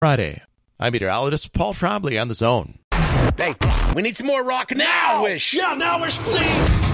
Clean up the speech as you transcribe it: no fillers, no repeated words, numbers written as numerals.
Friday. I'm meteorologist Paul Trombley on The Zone. Hey, we need some more rock now, Wish. Yeah, now Wish, please.